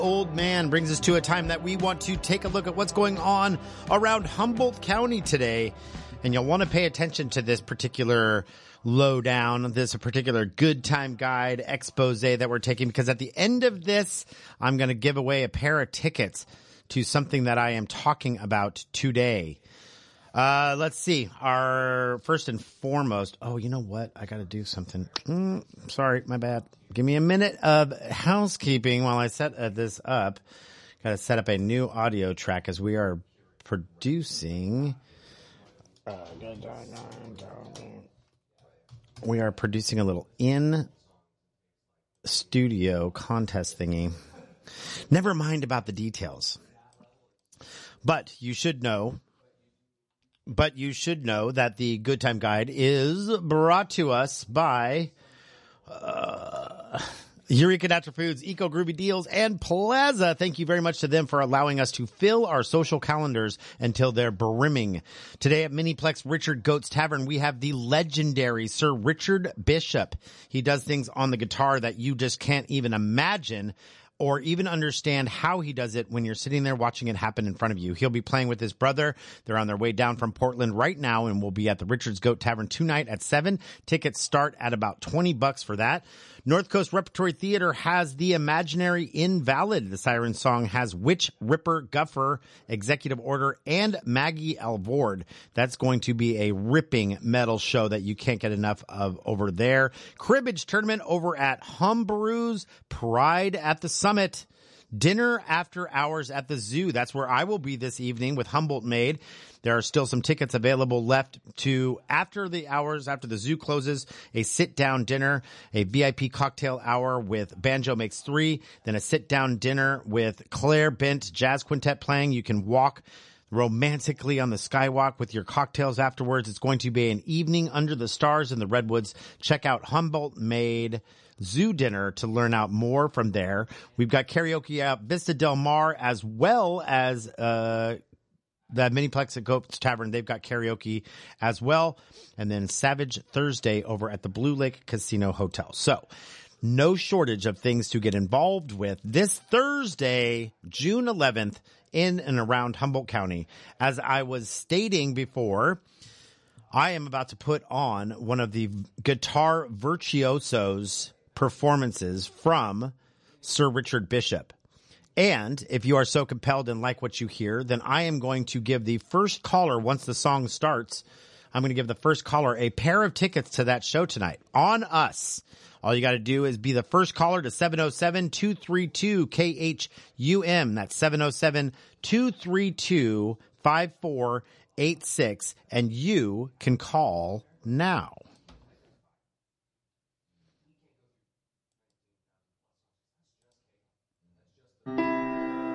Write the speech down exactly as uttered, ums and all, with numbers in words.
Old Man brings us to a time that we want to take a look at what's going on around Humboldt County today. And you'll want to pay attention to this particular lowdown, this particular good time guide expose that we're taking, because at the end of this, I'm going to give away a pair of tickets to something that I am talking about today. Uh, let's see. Our first and foremost. Oh, you know what? I got to do something. Mm, sorry, my bad. Give me a minute of housekeeping while I set uh, this up. Got to set up a new audio track as we are producing. Uh, we are producing a little in studio contest thingy. Never mind about the details. But you should know. But you should know that the Good Time Guide is brought to us by uh, Eureka Natural Foods, Eco Groovy Deals, and Plaza. Thank you very much to them for allowing us to fill our social calendars until they're brimming. Today at Miniplex Richard Goats Tavern, we have the legendary Sir Richard Bishop. He does things on the guitar that you just can't even imagine or even understand how he does it when you're sitting there watching it happen in front of you. He'll be playing with his brother. They're on their way down from Portland right now, and we'll be at the Richard's Goat Tavern tonight at seven. Tickets start at about twenty bucks for that. North Coast Repertory Theater has The Imaginary Invalid. The Siren Song has Witch Ripper Guffer, Executive Order, and Maggie Alvord. That's going to be a ripping metal show that you can't get enough of over there. Cribbage Tournament over at Humbrew's Pride at the Summit. Dinner after hours at the zoo. That's where I will be this evening with Humboldt Made. There are still some tickets available left to after the hours, after the zoo closes, a sit-down dinner, a V I P cocktail hour with Banjo Makes Three, then a sit-down dinner with Claire Bent Jazz Quintet playing. You can walk romantically on the skywalk with your cocktails afterwards. It's going to be an evening under the stars in the Redwoods. Check out Humboldt Made Zoo Dinner to learn out more from there. We've got karaoke at Vista Del Mar, as well as uh the Miniplex at Goats Tavern. They've got karaoke as well. And then Savage Thursday over at the Blue Lake Casino Hotel. So no shortage of things to get involved with this Thursday, June eleventh, in and around Humboldt County. As I was stating before, I am about to put on one of the guitar virtuosos performances from Sir Richard Bishop. And if you are so compelled and like what you hear, then I am going to give the first caller, once the song starts, I'm going to give the first caller a pair of tickets to that show tonight on us. All you got to do is be the first caller to seven oh seven, two three two, K H U M. That's seven oh seven, two three two, five four eight six. And you can call now.